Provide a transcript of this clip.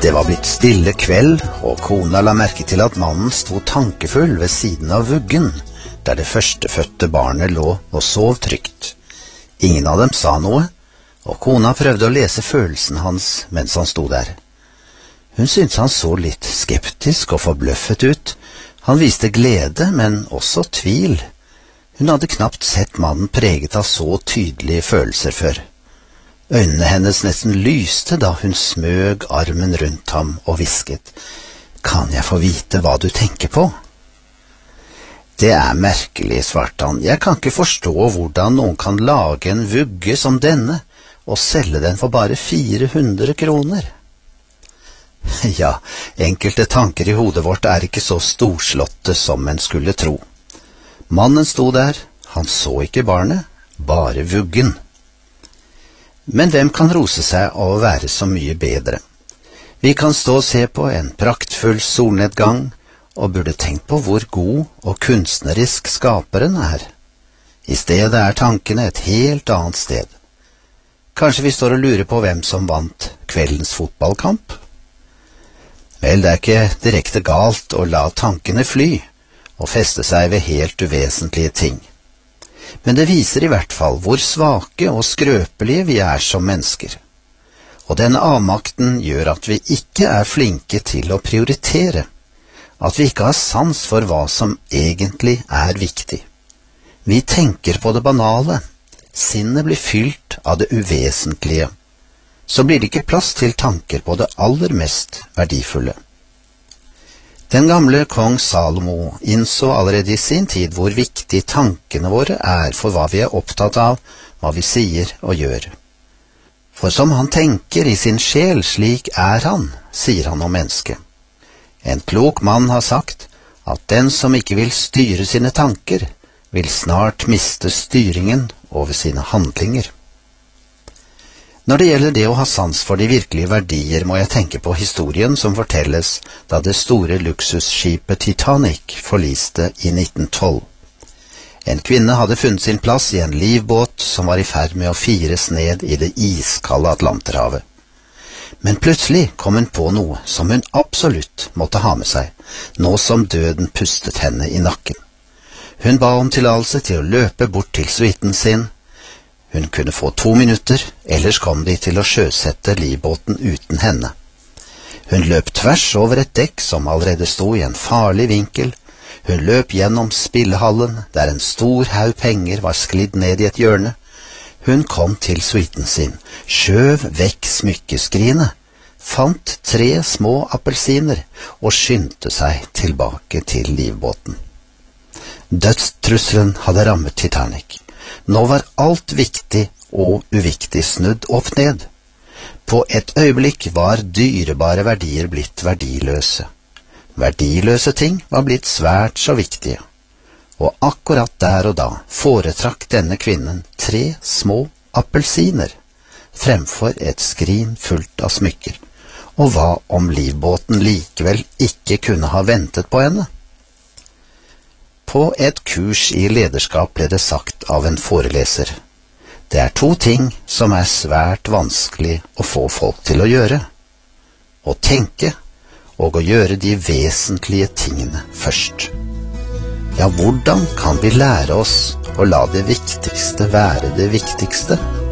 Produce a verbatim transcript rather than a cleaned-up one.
Det var blitt stille kveld, og kona la merke til at mannen sto tankefull ved siden av vuggen, der det førstefødte barnet lå og sov trygt. Ingen av dem sa noe, og kona prøvde å lese følelsen hans mens han sto der. Hun syntes han så litt skeptisk og forbløffet ut. Han viste glede, men også tvil. Hun hadde knapt sett mannen preget av så tydelige følelser før. Øynene hennes nesten lyste da hun smøg armen rundt ham og hvisket: «Kan jeg få vite hva du tenker på?» «Det er merkelig», svarte han. «Jeg kan ikke forstå hvordan noen kan lage en vugge som denne og selge den for bare fire hundre kroner.» Ja, enkelte tanker i hodet vårt er ikke så storslåtte som en skulle tro. Mannen sto der, han så ikke barnet, bare vuggen. Men hvem kan rose seg av å være så mye bedre? Vi kan stå og se på en praktfull solnedgang, og burde tenkt på hvor god og kunstnerisk skaperen er. I stedet er tankene et helt annet sted. Kanskje vi står og lurer på hvem som vant kveldens fotballkamp? Vel, det er ikke direkte galt å la tankene fly, og feste seg ved helt uvesentlige ting. Men det viser i hvert fall hvor svake og skrøpelige vi er som mennesker. Og denne avmakten gjør at vi ikke er flinke til å prioritere, at vi ikke har sans for hva som egentlig er viktig. Vi tenker på det banale, sinnet blir fylt av det uvesentlige. Så blir det ikke plass til tanker på det aller mest verdifulle. Den gamle kong Salomo innså allerede i sin tid hvor viktig tankene våre er for hva vi er opptatt av, hva vi sier og gjør. For som han tenker i sin sjel, slik er han, sier han om mennesket. En klok mann har sagt at den som ikke vil styre sine tanker, vil snart miste styringen over sine handlinger. Når det gjelder det å ha sans for de virkelige verdier, må jeg tenke på historien som fortelles da det store luksusskipet Titanic forliste i nitten tolv. En kvinne hadde funnet sin plass i en livbåt som var i ferd med å fires ned i det iskalde Atlanterhavet. Men plutselig kom hun på noe som hun absolutt måtte ha med seg, nå som døden pustet henne i nakken. Hun ba om tillatelse til å løpe bort til suiten sin. Hun kunne få to minutter, ellers kom de til å sjøsette livbåten uten henne. Hun løp tvers over et dekk som allerede sto i en farlig vinkel. Hun løp gjennom spillehallen, der en stor haug penger var sklidd ned i et hjørne. Hun kom til suiten sin, skjøv vekk smykkeskrinet, fant tre små appelsiner og skyndte seg tilbake til livbåten. Dødstrusselen hadde rammet Titanic. Nå var alt viktig og uviktig snudd opp ned. På et øyeblikk var dyrebare verdier blitt verdiløse. Verdiløse ting var blitt svært så viktige. Og akkurat der og da foretrakk denne kvinnen tre små appelsiner fremfor et skrin fullt av smykker. Og hva om livbåten likevel ikke kunne ha ventet på henne? På et kurs i lederskap ble det sagt av en foreleser: det er to ting som er svært vanskelig å få folk til å gjøre: å tenke og å gjøre de vesentlige tingene først. Ja, hvordan kan vi lære oss å la det viktigste være det viktigste?